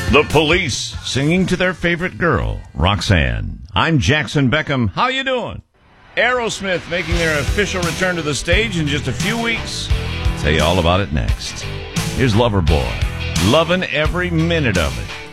The Police singing to their favorite girl, Roxanne. I'm Jackson Beckham. How you doing? Aerosmith making their official return to the stage in just a few weeks. Tell you all about it next. Here's Loverboy. Loving every minute of it.